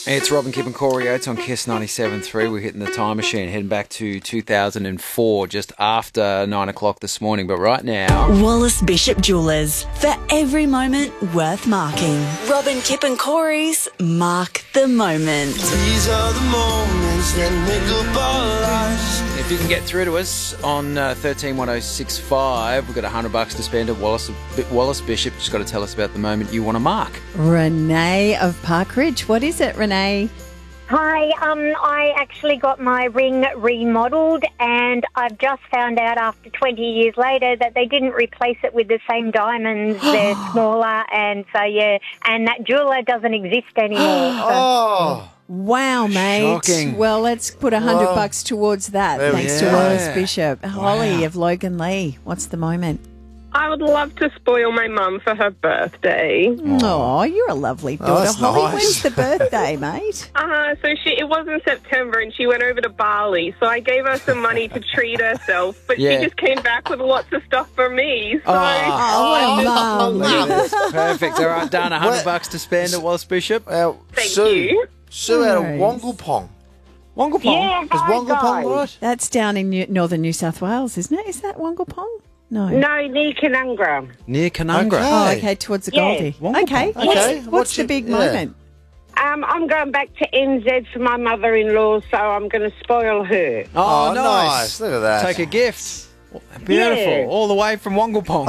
It's Robin, Kip and Corey Oates on Kiss 97.3. We're hitting the time machine, heading back to 2004, just after 9 o'clock this morning. But right now... Wallace Bishop Jewelers. For every moment worth marking. Robin, Kip and Corey's Mark the Moment. These are the moments that make up our lives. If you can get through to us on 131065, we've got $100 to spend at Wallace Bishop. Just got to tell us about the moment you want to mark. Renee of Park Ridge. What is it, Renee? Hi, I actually got my ring remodelled, and I've just found out after 20 years later that they didn't replace it with the same diamonds. They're smaller, and so, yeah, and that jeweller doesn't exist anymore. Oh. Wow, mate. Shocking. Well, let's put $100 towards that. There we Thanks go. to Wallace Bishop. Holly Wow. of Logan Lee. What's the moment? I would love to spoil my mum for her birthday. Oh, you're a lovely daughter, that's Holly. nice. When's the birthday, mate? It was in September, and she went over to Bali. So I gave her some money to treat herself, but Yeah. she just came back with lots of stuff for me. So Oh, what a mum. Perfect. All right, done. $100 to spend at Wallace Bishop. Thank Sue, you. Sue out of Nice. Wongalpong. Wongapong. Yeah, Is hi, Wongalpong guys. right? That's down in northern New South Wales, isn't it? Is that Wongalpong? No. No, near Canungra. Near Canungra. Okay. Oh, okay, towards the Yeah. Goldie. Wongalpong. Okay. Okay. What's What's the your- big yeah. moment? I'm going back to NZ for my mother-in-law, so I'm going to spoil her. Oh, nice. Look at that. Take a gift. Beautiful. Yeah. All the way from Wongalpong.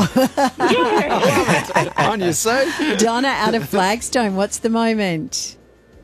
On you, Sue. Donna out of Flagstone. What's the moment?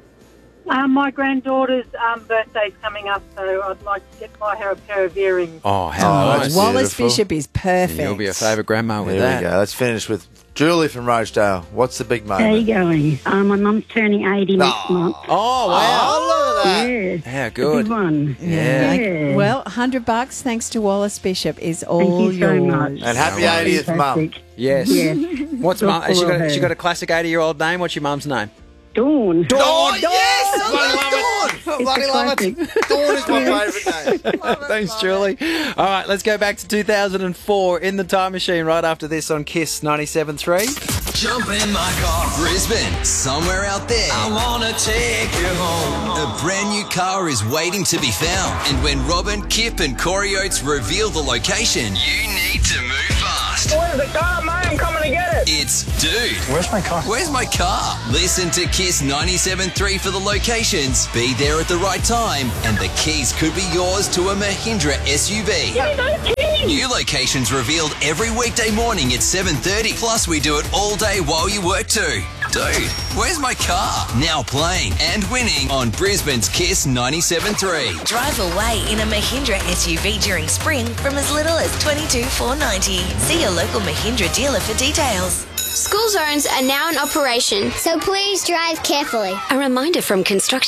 My granddaughter's birthday's coming up, so I'd like to buy her a pair of earrings. Oh, how Oh, nice. that's Wallace beautiful. Bishop is perfect. You'll be a favourite grandma with There that. we go. Let's finish with Julie from Rosedale. What's the big How you moment? going? My mum's turning 80 next month. Oh, wow. Oh, look at that. Yes, How the good. big one. Yeah. Yeah. Well, $100 thanks to Wallace Bishop is all Thank you so yours. much. And happy 80th, Mum. Fantastic. Yes. Yeah. What's mum? Has Full of she her. got a classic 80-year-old name? What's your mum's name? Dawn. Oh, yes! It's Bloody love it. classic. Dawn is my favourite name. Thanks, Julie. All right, let's go back to 2004 in the time machine right after this on Kiss 97.3. Jump in my car, Brisbane, somewhere out there. I wanna take you home. A brand new car is waiting to be found. And when Robin, Kip and Corey Oates reveal the location, you need to move fast. Where's the car, mate? I'm coming to get it. It's Dude. Where's my car? Where's my car? Listen to Kiss 97.3 for the locations. Be there at the right time, and the keys could be yours to a Mahindra SUV. New locations revealed every weekday morning at 7:30. Plus, we do it all day while you work too. Dude, where's my car? Now playing and winning on Brisbane's Kiss 97.3. Drive away in a Mahindra SUV during spring from as little as $22,490. See your local Mahindra dealer for details. School zones are now in operation, so please drive carefully. A reminder from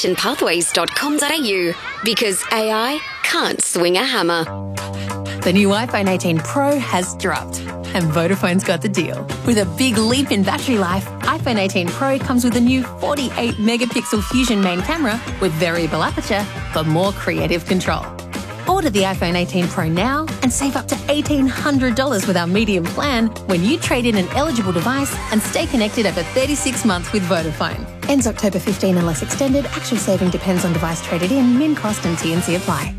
constructionpathways.com.au, because AI can't swing a hammer. The new iPhone 18 Pro has dropped, and Vodafone's got the deal. With a big leap in battery life, iPhone 18 Pro comes with a new 48-megapixel Fusion main camera with variable aperture for more creative control. Order the iPhone 18 Pro now and save up to $1,800 with our medium plan when you trade in an eligible device and stay connected over 36 months with Vodafone. Ends October 15 unless extended. Actual saving depends on device traded in. Min cost and T&C apply.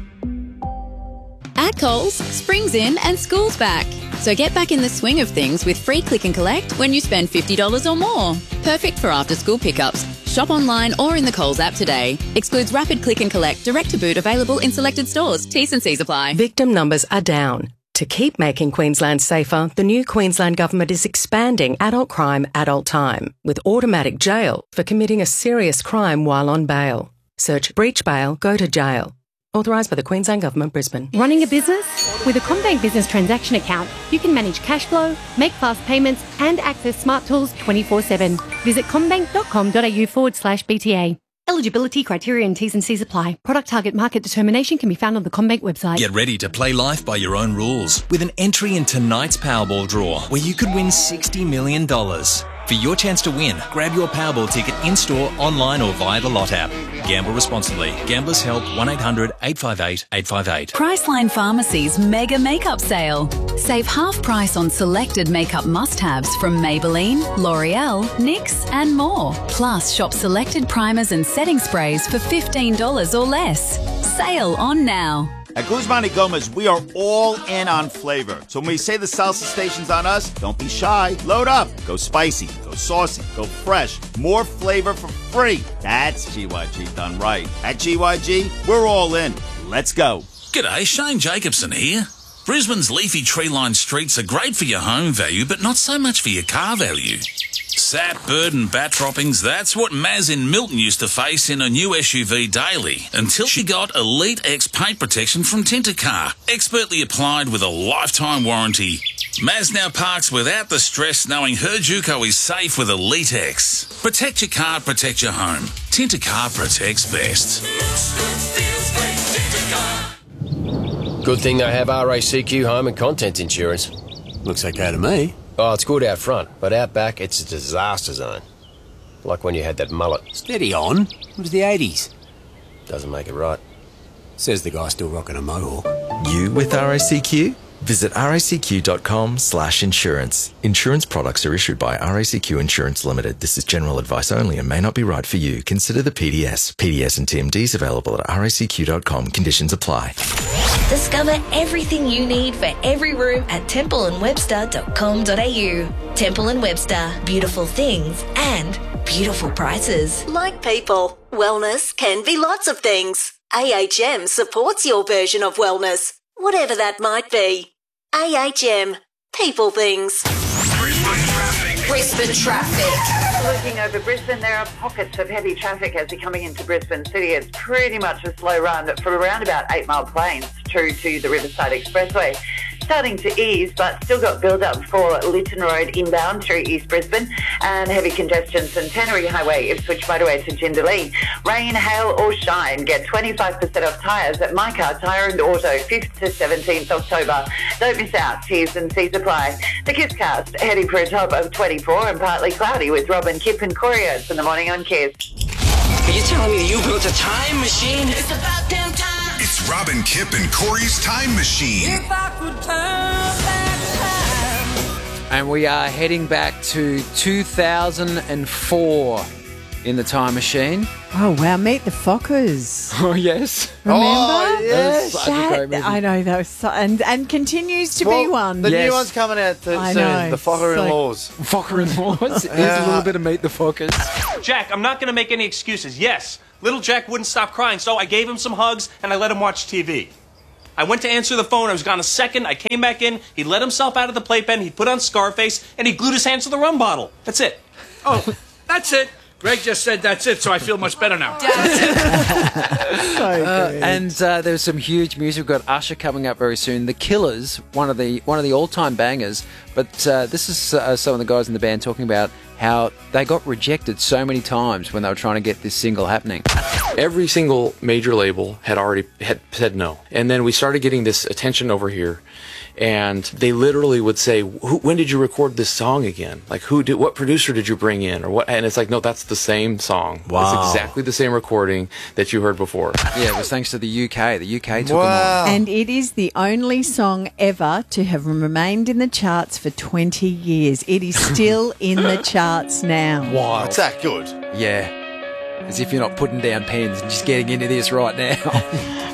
At Coles, spring's in and school's back. So get back in the swing of things with free click and collect when you spend $50 or more. Perfect for after-school pickups. Shop online or in the Coles app today. Excludes rapid click and collect, direct to boot, available in selected stores. T's and C's apply. Victim numbers are down. To keep making Queensland safer, the new Queensland Government is expanding adult crime, adult time, with automatic jail for committing a serious crime while on bail. Search breach bail, go to jail. Authorised by the Queensland Government, Brisbane. Running a business? With a CommBank business transaction account, you can manage cash flow, make fast payments, and access smart tools 24/7. Visit commbank.com.au/BTA. Eligibility, criteria and T's and C's apply. Product target market determination can be found on the CommBank website. Get ready to play life by your own rules with an entry in tonight's Powerball draw where you could win $60 million. For your chance to win, grab your Powerball ticket in-store, online or via the Lot app. Gamble responsibly. Gamblers Help 1-800-858-858. Priceline Pharmacy's Mega Makeup Sale. Save half price on selected makeup must-haves from Maybelline, L'Oreal, NYX and more. Plus, shop selected primers and setting sprays for $15 or less. Sale on now. At Guzman y Gomez, we are all in on flavor. So when we say the salsa station's on us, don't be shy. Load up. Go spicy, go saucy, go fresh. More flavor for free. That's GYG done right. At GYG, we're all in. Let's go. G'day, Shane Jacobson here. Brisbane's leafy tree-lined streets are great for your home value, but not so much for your car value. Sap, bird and bat droppings, that's what Maz in Milton used to face in a new SUV daily, until she got Elite X paint protection from Tintercar, expertly applied with a lifetime warranty. Maz now parks without the stress knowing her Juco is safe with Elite X. Protect your car, protect your home. Tintercar protects best. Good thing they have RACQ home and contents insurance. Looks okay to me. Oh, it's good out front, but out back, it's a disaster zone. Like when you had that mullet. Steady on. It was the 80s. Doesn't make it right. Says the guy still rocking a mohawk. You with RACQ? Visit racq.com/insurance. Insurance products are issued by RACQ Insurance Limited. This is general advice only and may not be right for you. Consider the PDS. PDS and TMDs available at racq.com. Conditions apply. Discover everything you need for every room at templeandwebster.com.au. Temple & Webster. Beautiful things and beautiful prices. Like people, wellness can be lots of things. AHM supports your version of wellness, whatever that might be. AHM. People things. Brisbane traffic. Looking over Brisbane, there are pockets of heavy traffic as you're coming into Brisbane City. It's pretty much a slow run from around about 8 Mile Plains through to the Riverside Expressway. Starting to ease, but still got build-up for Lytton Road inbound through East Brisbane and heavy congestion Centenary Highway, Ipswich Motorway to Jindalee. Rain, hail or shine, get 25% off tyres at My Car Tyre and Auto, 5th to 17th October. Don't miss out, T's and C's apply. The KISScast heading for a top of 24 and partly cloudy with Robin, Kip and Corey Oates in the morning on KISS. Are you telling me you built a time machine? It's about damn time. It's Robin, Kip and Corey's Time Machine. If I could turn back time. And we are heading back to 2004 in the Time Machine. Oh, wow. Meet the Fockers. Oh, yes. Remember? Oh, yes. Such a great movie. I know, that was so, and continues to be one. The new one's coming out soon. The Focker-in-Laws. Focker-in-Laws? Here's a little bit of Meet the Fockers. Jack, I'm not going to make any excuses. Yes, little Jack wouldn't stop crying, so I gave him some hugs and I let him watch TV. I went to answer the phone. I was gone a second. I came back in. He let himself out of the playpen. He put on Scarface, and he glued his hands to the rum bottle. That's it. Oh, that's it. Greg just said that's it, so I feel much better now. And there's some huge music. We've got Usher coming up very soon. The Killers, one of the all-time bangers. But this is some of the guys in the band talking about how they got rejected so many times when they were trying to get this single happening. Every single major label had said no. And then we started getting this attention over here. And they literally would say, when did you record this song again? Like, what producer did you bring in? Or what? And it's like, no, that's the same song. Wow. It's exactly the same recording that you heard before. Yeah, it was thanks to the UK. The UK took them on. And it is the only song ever to have remained in the charts for 20 years. It is still in the charts now. Wow. It's that good. Yeah. As if you're not putting down pens and just getting into this right now.